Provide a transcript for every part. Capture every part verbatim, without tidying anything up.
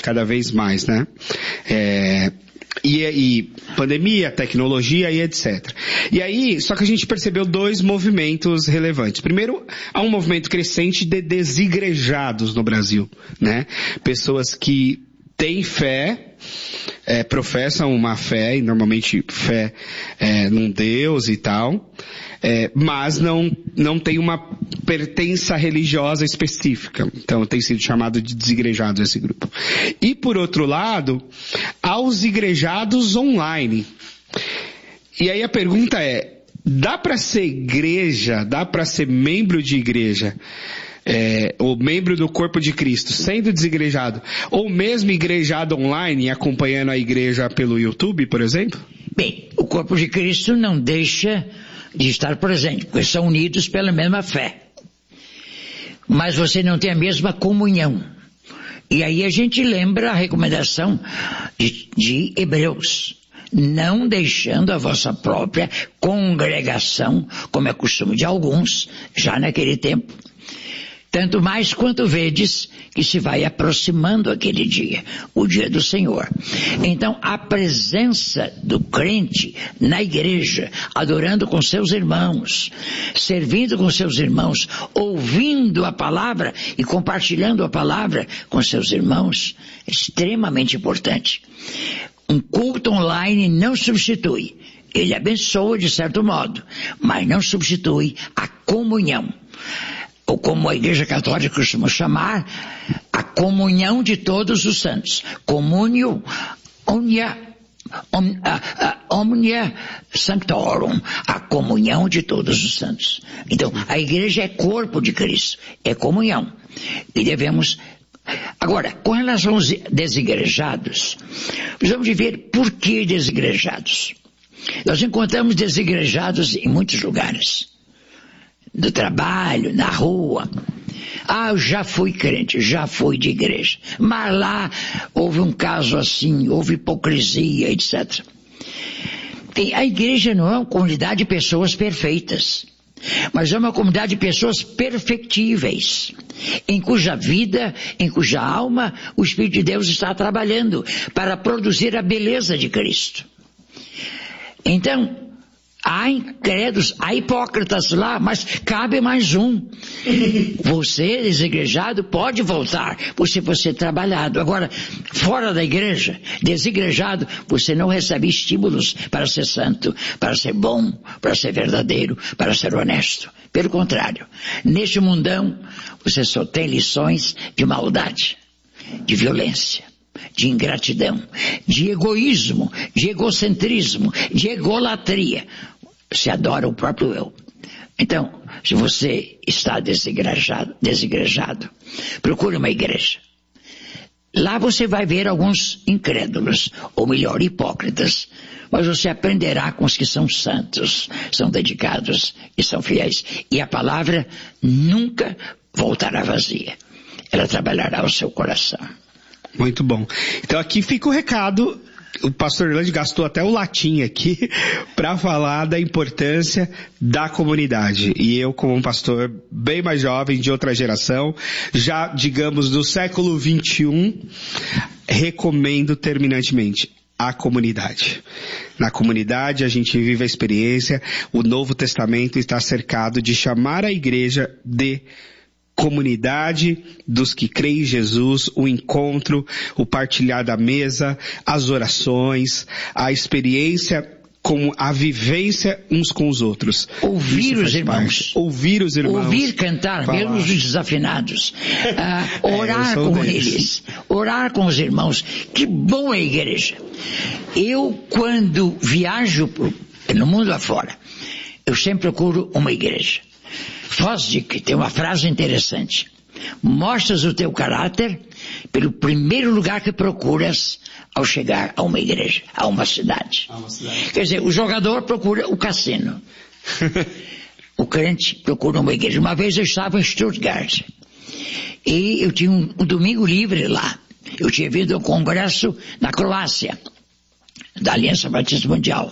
cada vez mais, né? É, e, e pandemia, tecnologia e etcétera. E aí, só que a gente percebeu dois movimentos relevantes. Primeiro, há um movimento crescente de desigrejados no Brasil, né? Pessoas que têm fé, é, professam uma fé, e normalmente fé é, num Deus e tal, é, mas não, não tem uma pertença religiosa específica. Então tem sido chamado de desigrejados esse grupo. E por outro lado, aos igrejados online. E aí a pergunta é, dá para ser igreja, dá para ser membro de igreja, É, ou membro do corpo de Cristo, sendo desigrejado, ou mesmo igrejado online, acompanhando a igreja pelo YouTube, por exemplo? Bem, o corpo de Cristo não deixa de estar presente, porque são unidos pela mesma fé. Mas você não tem a mesma comunhão. E aí a gente lembra a recomendação de, de Hebreus, não deixando a vossa própria congregação, como é costume de alguns, já naquele tempo. Tanto mais quanto vedes que se vai aproximando aquele dia, o dia do Senhor. Então, a presença do crente na igreja, adorando com seus irmãos, servindo com seus irmãos, ouvindo a palavra e compartilhando a palavra com seus irmãos, é extremamente importante. Um culto online não substitui. Ele abençoa de certo modo, mas não substitui a comunhão. Ou como a Igreja Católica costuma chamar, a comunhão de todos os santos. Communio omnia, om, uh, uh, omnia sanctorum, a comunhão de todos os santos. Então, a Igreja é corpo de Cristo, é comunhão. E devemos... Agora, com relação aos desigrejados, precisamos de ver por que desigrejados. Nós encontramos desigrejados em muitos lugares. Do trabalho, na rua. Ah, eu já fui crente, já fui de igreja. Mas lá houve um caso assim, houve hipocrisia, etcétera. E a igreja não é uma comunidade de pessoas perfeitas, mas é uma comunidade de pessoas perfectíveis, em cuja vida, em cuja alma, o Espírito de Deus está trabalhando para produzir a beleza de Cristo. Então, há incrédulos, há hipócritas lá, mas cabe mais um. Você, desigrejado, pode voltar, se você trabalhado. Agora, fora da igreja, desigrejado, você não recebe estímulos para ser santo, para ser bom, para ser verdadeiro, para ser honesto. Pelo contrário, neste mundão, você só tem lições de maldade, de violência, de ingratidão, de egoísmo, de egocentrismo, de egolatria. Se adora o próprio eu. Então, se você está desigrejado, desigrejado, procure uma igreja. Lá você vai ver alguns incrédulos, ou melhor, hipócritas, mas você aprenderá com os que são santos, são dedicados e são fiéis. E a palavra nunca voltará vazia. Ela trabalhará o seu coração. Muito bom. Então aqui fica o recado. O pastor Orlando gastou até o latim aqui para falar da importância da comunidade. E eu, como um pastor bem mais jovem, de outra geração, já, digamos, do século vinte e um, recomendo terminantemente a comunidade. Na comunidade a gente vive a experiência, o Novo Testamento está cercado de chamar a igreja de comunidade dos que creem em Jesus, o encontro, o partilhar da mesa, as orações, a experiência com a vivência uns com os outros. Ouvir os irmãos. Parte. Ouvir os irmãos. Ouvir cantar, mesmo os desafinados. Uh, orar é, com deles. eles. Orar com os irmãos. Que bom é a igreja. Eu, quando viajo pro, no mundo afora, eu sempre procuro uma igreja. Fosdick tem uma frase interessante. Mostras o teu caráter pelo primeiro lugar que procuras ao chegar a uma igreja, a uma cidade. A uma cidade. Quer dizer, o jogador procura o cassino. O crente procura uma igreja. Uma vez eu estava em Stuttgart e eu tinha um, um domingo livre lá. Eu tinha vindo a um congresso na Croácia, da Aliança Batista Mundial.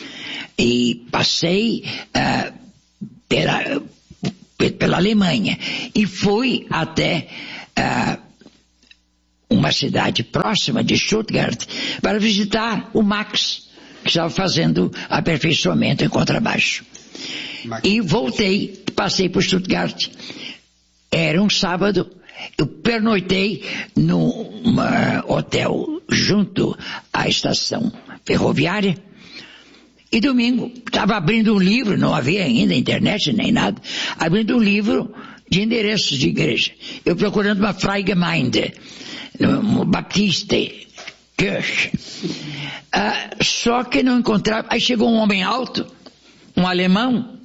E passei uh, pela... pela Alemanha, e fui até uh, um uma cidade próxima de Stuttgart para visitar o Max, que estava fazendo aperfeiçoamento em contrabaixo. Max. E voltei, passei por Stuttgart. Era um sábado, eu pernoitei num hotel junto à estação ferroviária. E domingo, estava abrindo um livro, não havia ainda internet nem nada, abrindo um livro de endereços de igreja. Eu procurando uma Freigemeinde, uma Baptiste Kirche. Ah, só que não encontrava. Aí chegou um homem alto, um alemão,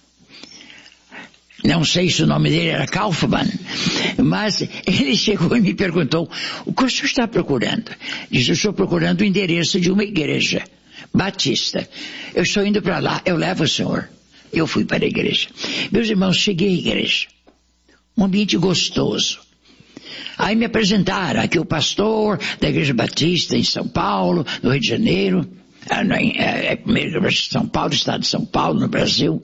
não sei se o nome dele era Kaufmann, mas ele chegou e me perguntou, o que o senhor está procurando? Disse, eu estou procurando o endereço de uma igreja batista. Eu estou indo para lá, eu levo o senhor. Eu fui para a igreja. Meus irmãos, cheguei à igreja. Um ambiente gostoso. Aí me apresentaram aqui o pastor da Igreja Batista em São Paulo, no Rio de Janeiro, é, é, é São Paulo, estado de São Paulo, no Brasil.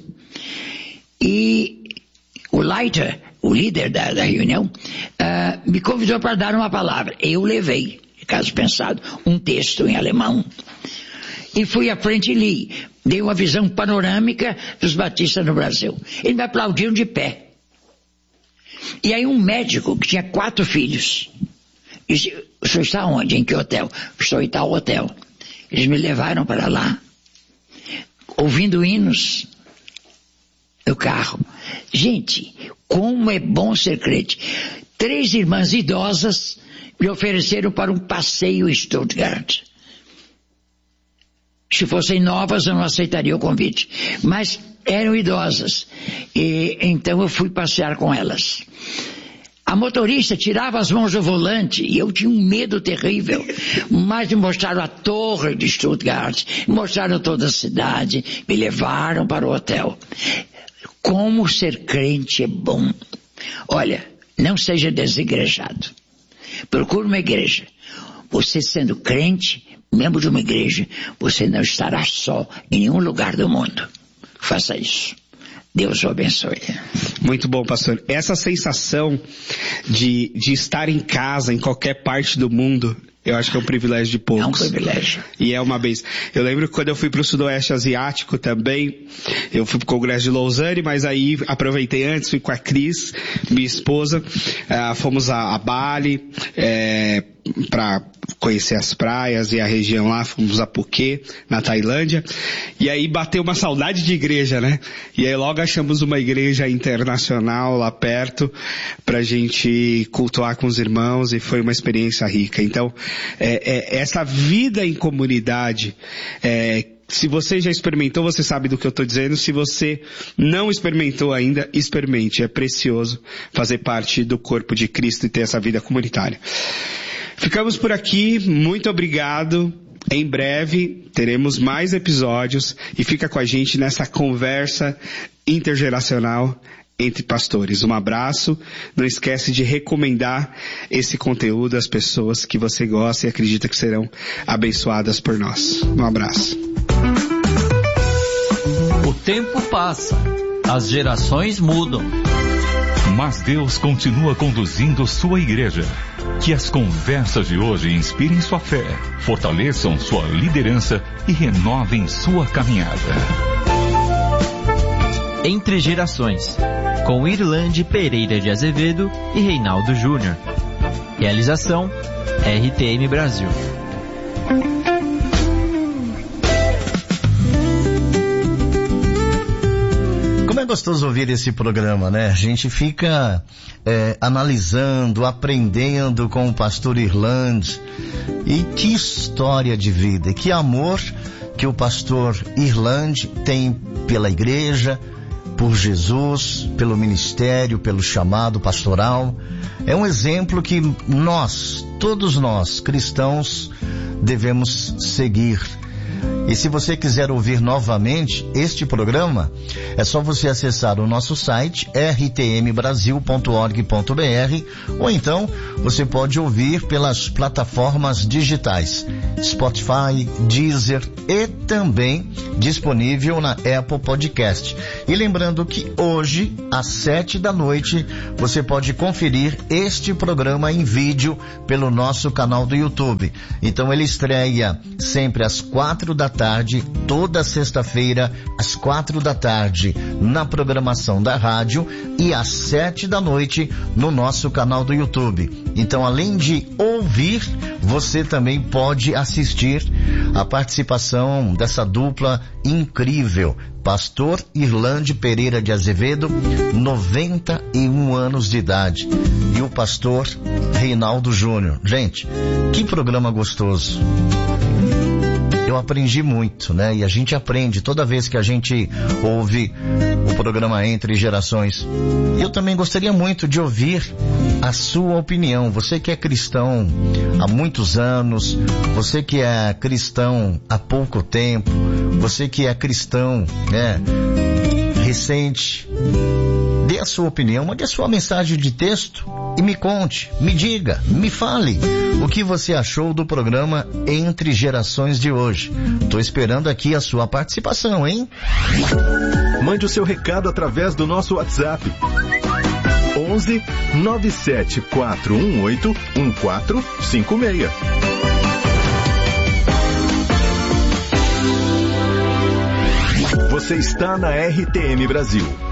E o Leiter, o líder da, da reunião, uh, me convidou para dar uma palavra. Eu levei, caso pensado, um texto em alemão. E fui à frente e li. Dei uma visão panorâmica dos batistas no Brasil. Eles me aplaudiram de pé. E aí um médico que tinha quatro filhos disse, o senhor está onde? Em que hotel? Estou em tal hotel. Eles me levaram para lá, ouvindo hinos no carro. Gente, como é bom ser crente. Três irmãs idosas me ofereceram para um passeio em Stuttgart. Se fossem novas, eu não aceitaria o convite. Mas eram idosas. E então eu fui passear com elas. A motorista tirava as mãos do volante e eu tinha um medo terrível. Mas me mostraram a torre de Stuttgart, mostraram toda a cidade, me levaram para o hotel. Como ser crente é bom. Olha, não seja desigrejado. Procure uma igreja. Você sendo crente, membro de uma igreja, você não estará só em nenhum lugar do mundo. Faça isso. Deus o abençoe. Muito bom, pastor. Essa sensação de, de estar em casa, em qualquer parte do mundo, eu acho que é um privilégio de poucos. É um privilégio. E é uma bênção. Eu lembro que quando eu fui para o Sudoeste Asiático também, eu fui para o Congresso de Lausanne, mas aí aproveitei antes, fui com a Cris, minha esposa, uh, fomos a, a Bali, é, para conhecer as praias e a região lá, fomos a Phuket, na Tailândia, e aí bateu uma saudade de igreja, né? E aí logo achamos uma igreja internacional lá perto, pra gente cultuar com os irmãos, e foi uma experiência rica. Então, é, é, essa vida em comunidade, é, se você já experimentou, você sabe do que eu estou dizendo. Se você não experimentou ainda, experimente. É precioso fazer parte do corpo de Cristo e ter essa vida comunitária. Ficamos por aqui, muito obrigado. Em breve teremos mais episódios e fica com a gente nessa conversa intergeracional entre pastores. Um abraço, não esquece de recomendar esse conteúdo às pessoas que você gosta e acredita que serão abençoadas por nós. Um abraço. O tempo passa, as gerações mudam, mas Deus continua conduzindo sua igreja. Que as conversas de hoje inspirem sua fé, fortaleçam sua liderança e renovem sua caminhada. Entre Gerações, com Irlande Pereira de Azevedo e Reinaldo Júnior. Realização R T M Brasil. Como é gostoso ouvir esse programa, né? A gente fica é, analisando, aprendendo com o pastor Irlande. E que história de vida, que amor que o pastor Irlande tem pela igreja, por Jesus, pelo ministério, pelo chamado pastoral. É um exemplo que nós, todos nós, cristãos, devemos seguir. E se você quiser ouvir novamente este programa, é só você acessar o nosso site r t m brasil ponto org ponto b r, ou então você pode ouvir pelas plataformas digitais Spotify, Deezer e também disponível na Apple Podcast. E lembrando que hoje, às sete da noite, você pode conferir este programa em vídeo pelo nosso canal do YouTube. Então ele estreia sempre às quatro da tarde, toda sexta-feira, às quatro da tarde, na programação da rádio, e às sete da noite no nosso canal do YouTube. Então, além de ouvir, você também pode assistir a participação dessa dupla incrível. Pastor Irlande Pereira de Azevedo, noventa e um anos de idade, e o pastor Reinaldo Júnior. Gente, que programa gostoso. Eu aprendi muito, né? E a gente aprende toda vez que a gente ouve o programa Entre Gerações. Eu também gostaria muito de ouvir a sua opinião. Você que é cristão há muitos anos, você que é cristão há pouco tempo, você que é cristão, né, recente, dê a sua opinião, mande a sua mensagem de texto e me conte, me diga, me fale o que você achou do programa Entre Gerações de hoje. Tô esperando aqui a sua participação, hein? Mande o seu recado através do nosso WhatsApp. onze nove sete quatro um oito um quatro cinco seis. Você está na R T M Brasil,